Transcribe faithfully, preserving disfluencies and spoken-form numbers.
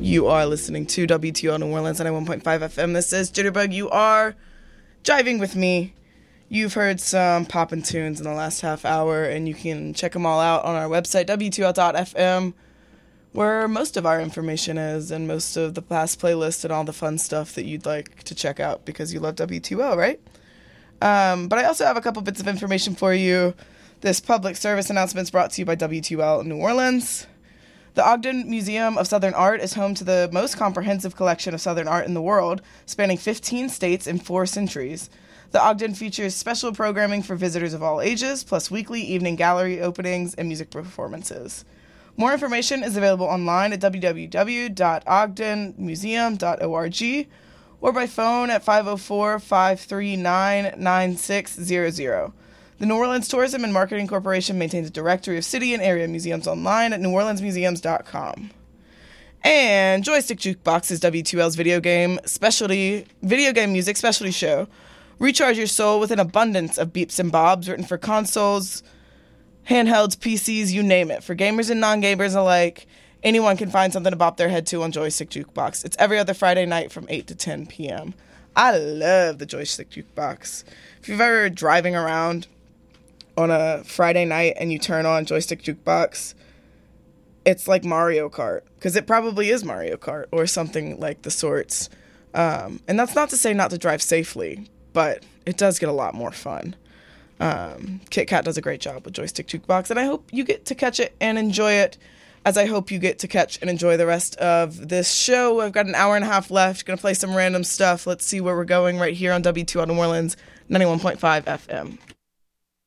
You are listening to W T O New Orleans ninety-one point five F M. This is Jitterbug. You are jiving with me. You've heard some poppin' tunes in the last half hour, and you can check them all out on our website, W T O L dot F M, where most of our information is, and most of the past playlists and all the fun stuff that you'd like to check out because you love W T O, right? Um, but I also have a couple bits of information for you. This public service announcement is brought to you by W T O L New Orleans. The Ogden Museum of Southern Art is home to the most comprehensive collection of Southern art in the world, spanning fifteen states and four centuries. The Ogden features special programming for visitors of all ages, plus weekly evening gallery openings and music performances. More information is available online at w w w dot ogden museum dot org or by phone at five oh four, five three nine, nine six zero zero. The New Orleans Tourism and Marketing Corporation maintains a directory of city and area museums online at new orleans museums dot com. And Joystick Jukebox is W T O L's video game specialty, video game music specialty show. Recharge your soul with an abundance of beeps and bobs written for consoles, handhelds, P Cs, you name it. For gamers and non-gamers alike, anyone can find something to bop their head to on Joystick Jukebox. It's every other Friday night from eight to ten p.m. I love the Joystick Jukebox. If you've ever driving around on a Friday night and you turn on Joystick Jukebox, it's like Mario Kart, because it probably is Mario Kart or something like the sorts. Um, and that's not to say not to drive safely, but it does get a lot more fun. Um, Kit Kat does a great job with Joystick Jukebox, and I hope you get to catch it and enjoy it, as I hope you get to catch and enjoy the rest of this show. I've got an hour and a half left. Going to play some random stuff. Let's see where we're going right here on W T O New Orleans ninety-one point five F M.